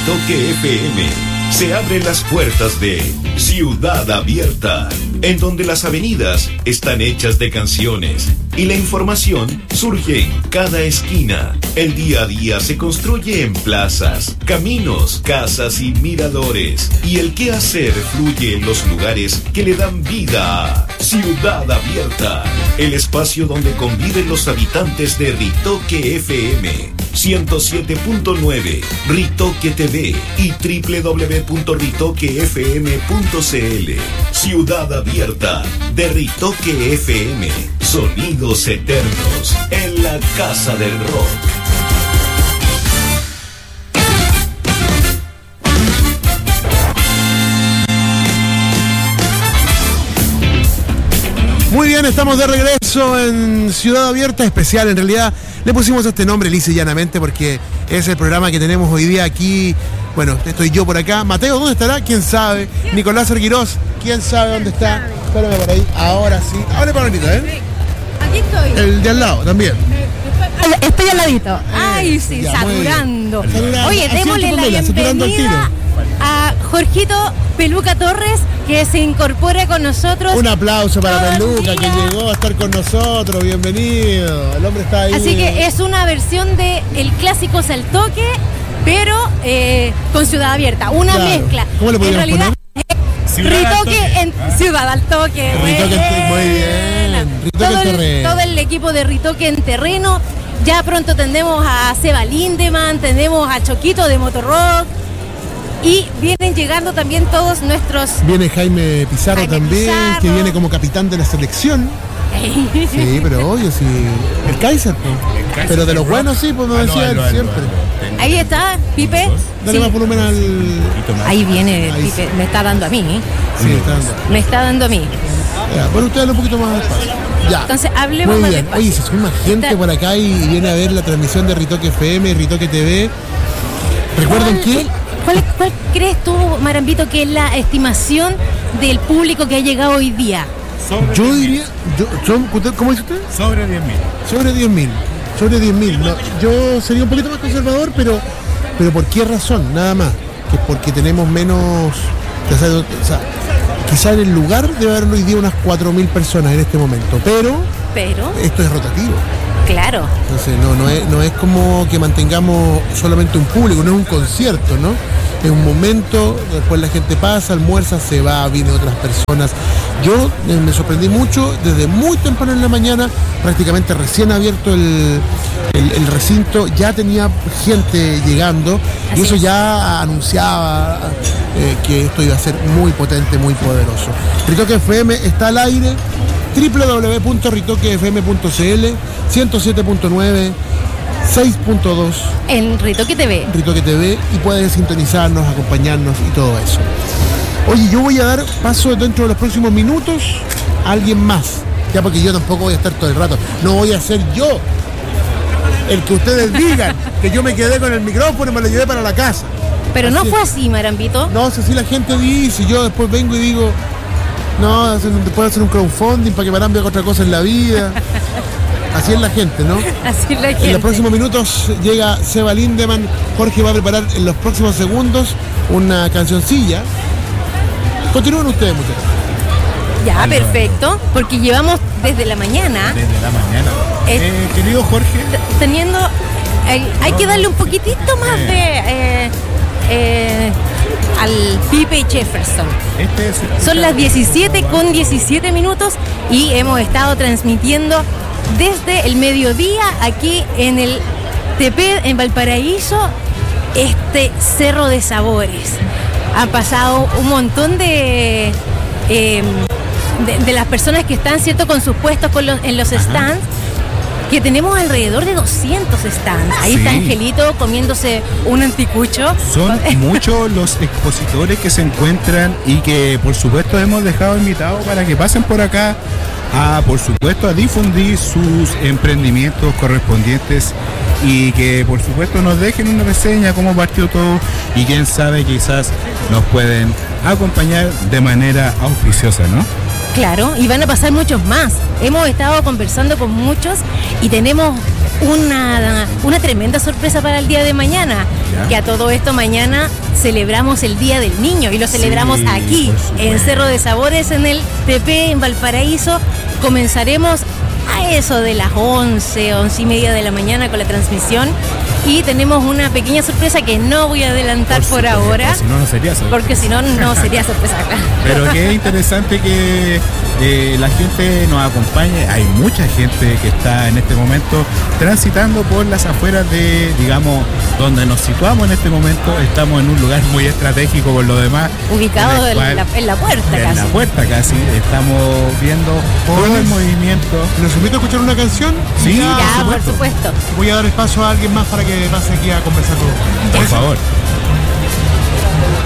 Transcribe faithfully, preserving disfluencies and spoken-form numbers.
Ritoque F M se abren las puertas de Ciudad Abierta, en donde las avenidas están hechas de canciones y la información surge en cada esquina. El día a día se construye en plazas, caminos, casas y miradores, y el qué hacer fluye en los lugares que le dan vida a Ciudad Abierta, el espacio donde conviven los habitantes de Ritoque F M, ciento siete punto nueve, Ritoque T V y doble u doble u doble u punto ritoque f m punto c l. Ciudad Abierta de Ritoque F M, sonidos eternos en la Casa del Rock. Muy bien, estamos de regreso en Ciudad Abierta, especial en realidad. Le pusimos este nombre lisa y llanamente porque es el programa que tenemos hoy día aquí. Bueno, estoy yo por acá. Mateo, ¿dónde estará? ¿Quién sabe? Nicolás Arguirós, ¿quién sabe dónde está? Espérame por ahí. Ahora sí. Ahora para ahorita, ¿eh? Aquí estoy. El de al lado también. Estoy al ladito. Ay, sí, ya, saturando. Saturando. Oye, démosle la Pamela, saturando al bienvenida tiro. a Jorgito Peluca Torres, que se incorpora con nosotros. Un aplauso para todo el Peluca, que día. llegó a estar con nosotros. Bienvenido. El hombre está ahí. Así que es una versión de el clásico Saltoque, pero eh, con Ciudad Abierta. Una Claro. mezcla. ¿Cómo le En podríamos realidad, poner? eh, Ritoque en Ciudad al Toque. Ritoque en- muy bien. Ritoque todo, en el, terreno. todo el equipo de Ritoque en terreno. Ya pronto tendremos a Seba Lindemann, tenemos a Choquito de Motorrock. Y vienen llegando también todos nuestros... Viene Jaime Pizarro Jaime también, Pizarro. que viene como capitán de la selección. Sí, pero oye, sí. El Kaiser, pues. Pero de los buenos, sí, pues me decía él siempre. Ahí está, Pipe. Dale Sí. más volumen al. Ahí viene Ahí Pipe, me está dando a mí. ¿eh? Sí, está dando. Me está dando a mí. Ya, bueno, ustedes un poquito más despacio. Ya. Entonces, hablemos Muy más bien. despacio. Oye, se suma gente Está- por acá y viene a ver la transmisión de Ritoque F M, Ritoque T V. ¿Recuerden ¿Cuál- qué? ¿Cuál, ¿Cuál crees tú, Marambito, que es la estimación del público que ha llegado hoy día? Sobre Yo diría. Yo, son- ¿Cómo dice usted? Sobre diez mil. Sobre diez mil. Sobre diez mil. No, yo sería un poquito más conservador, pero, pero ¿por qué razón? Nada más. Que porque tenemos menos. O sea, o sea, quizá en el lugar debe haber hoy día unas cuatro mil personas en este momento, pero Pero, esto es rotativo. claro, Entonces no, no, es, no es como que mantengamos solamente un público, no es un concierto, ¿no? Es un momento, después la gente pasa, almuerza, se va, vienen otras personas. Yo eh, me sorprendí mucho, desde muy temprano en la mañana, prácticamente recién abierto el, el- el recinto, ya tenía gente llegando y Así eso es. ya anunciaba eh, que esto iba a ser muy potente, muy poderoso. Ritoque F M está al aire, doble u doble u doble u punto ritoque f m punto c l, ciento siete punto nueve, seis punto dos en Ritoque T V. Ritoque T V y puedes sintonizarnos, acompañarnos y todo eso. Oye, yo voy a dar paso dentro de los próximos minutos a alguien más, ya porque yo tampoco voy a estar todo el rato, no voy a ser yo el que ustedes digan que yo me quedé con el micrófono y me lo llevé para la casa. Pero no Así fue es. así, Marambito. No, si así la gente dice, yo después vengo y digo, no, hacer- después hacer un crowdfunding para que Marambio haga otra cosa en la vida. Así es la gente, ¿no? Así es la En gente. los próximos minutos llega Seba Lindemann. Jorge va a preparar en los próximos segundos una cancioncilla. Continúen ustedes, muchachos. Ya, perfecto, porque llevamos desde la mañana Desde la mañana. Eh, Eh, querido Jorge, t- teniendo... Hay, hay que darle un poquitito más de... eh, eh, al Pipe Jefferson. este es. Son las diecisiete con diecisiete minutos y hemos estado transmitiendo desde el mediodía aquí en el Tepe, en Valparaíso, este Cerro de Sabores. Han pasado un montón de, eh, de, de las personas que están, ¿cierto?, con sus puestos con los, en los stands, que tenemos alrededor de doscientos stands. Ahí Sí. está Angelito comiéndose un anticucho. Son muchos los expositores que se encuentran y que por supuesto hemos dejado invitados para que pasen por acá a, por supuesto, a difundir sus emprendimientos correspondientes y que por supuesto nos dejen una reseña cómo partió todo y quién sabe quizás nos pueden acompañar de manera auspiciosa, ¿no? Claro, y van a pasar muchos más. Hemos estado conversando con muchos y tenemos una, una tremenda sorpresa para el día de mañana. Ya. Que a todo esto mañana celebramos el Día del Niño y lo celebramos Sí, aquí, por supuesto. en Cerro de Sabores, en el T P, en Valparaíso. Comenzaremos a eso de las once, once y media de la mañana con la transmisión. Y tenemos una pequeña sorpresa que no voy a adelantar por, supuesto, ahora, Si no, no sería sorpresa. porque si no, no sería sorpresa. Claro. Pero qué interesante que eh, la gente nos acompañe. Hay mucha gente que está en este momento transitando por las afueras de, digamos, donde nos situamos en este momento. Estamos en un lugar muy estratégico por lo demás. Ubicado en el en cual- la, en la puerta en casi. la puerta casi. Estamos viendo todo el Jóvenes. movimiento. ¿Los invito a escuchar una canción? Sí, Ya, Ya, por supuesto. supuesto. voy a dar espacio a alguien más para que pase aquí a conversar con Por Ya. favor.